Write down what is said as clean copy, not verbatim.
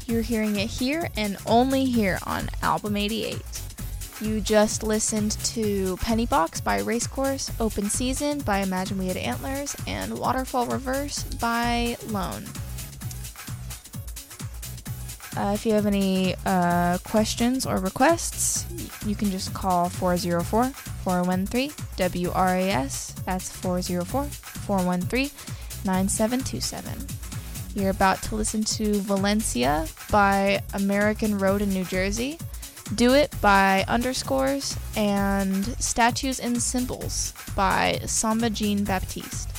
You're hearing it here and only here on Album 88. You just listened to Penny Box by Racecourse, Open Season by Imagine We Had Antlers, and Waterfall Reverse by Lone. If you have any questions or requests, you can just call 404-413-WRAS. That's 404-413-9727. You're about to listen to Valencia by American Road in New Jersey, Do It by Underscores, and Statues and Symbols by Samba Jean Baptiste.